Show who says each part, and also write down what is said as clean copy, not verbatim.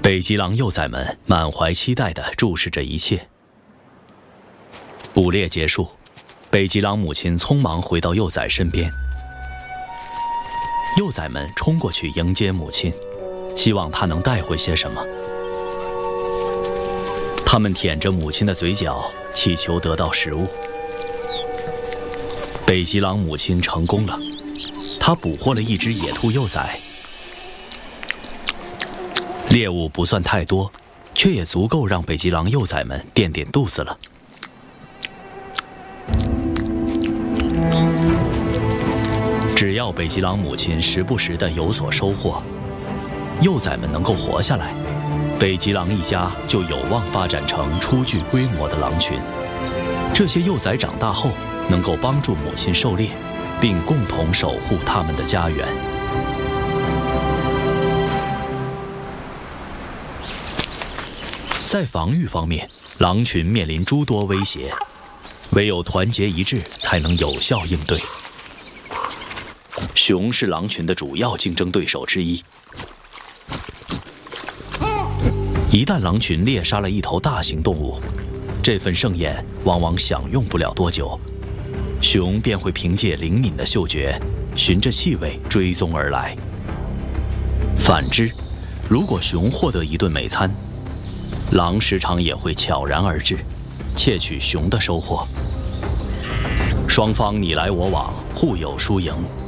Speaker 1: 北极狼幼崽们满怀期待地注视着一切。捕猎结束，北极狼母亲匆忙回到幼崽身边。幼崽们冲过去迎接母亲，希望她能带回些什么。他们舔着母亲的嘴角，祈求得到食物。北极狼母亲成功了，她捕获了一只野兔幼崽。猎物不算太多，却也足够让北极狼幼崽们垫垫肚子了。只要北极狼母亲时不时地有所收获，幼崽们能够活下来，北极狼一家就有望发展成初具规模的狼群。这些幼崽长大后，能够帮助母亲狩猎，并共同守护他们的家园。在防御方面，狼群面临诸多威胁，唯有团结一致才能有效应对。熊是狼群的主要竞争对手之一。一旦狼群猎杀了一头大型动物，这份盛宴往往享用不了多久，熊便会凭借灵敏的嗅觉，循着气味追踪而来。反之，如果熊获得一顿美餐，狼时常也会悄然而至，窃取熊的收获。双方你来我往，互有输赢。